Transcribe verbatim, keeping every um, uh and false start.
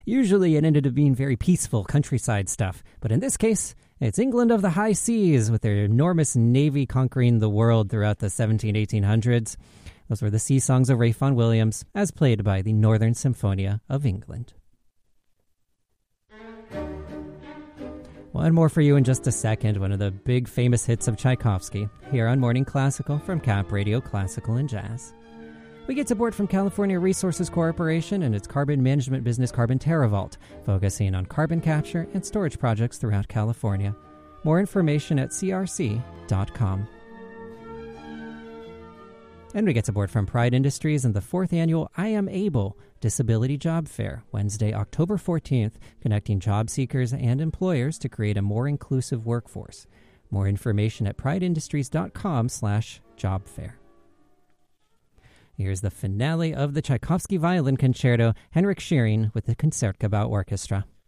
Usually it ended up being very peaceful countryside stuff, but in this case, it's England of the high seas with their enormous navy conquering the world throughout the seventeen hundreds, eighteen hundreds. Those were the sea songs of Ralph Vaughan Williams, as played by the Northern Symphonia of England. One more for you in just a second, one of the big famous hits of Tchaikovsky, here on Morning Classical from Cap Radio Classical and Jazz. We get support from California Resources Corporation and its carbon management business Carbon TerraVault, focusing on carbon capture and storage projects throughout California. More information at c r c dot com. And we get support from Pride Industries and the fourth annual I Am Able Disability Job Fair, Wednesday, October fourteenth, connecting job seekers and employers to create a more inclusive workforce. More information at prideindustries.com slash job fair. Here's the finale of the Tchaikovsky Violin Concerto, Henrik Schering with the Concertgebouw Orchestra.